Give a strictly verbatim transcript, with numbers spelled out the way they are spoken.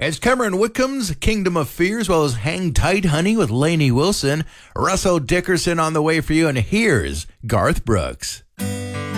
It's Cameron Whitcomb's Kingdom of Fear, as well as Hang Tight Honey with Lainey Wilson. Russell Dickerson on the way for you, and here's Garth Brooks.